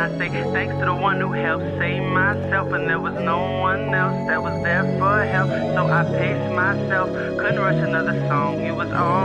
I say thanks to the one who helped save myself, and there was no one else that was there for help. So I paced myself, couldn't rush another song. You was all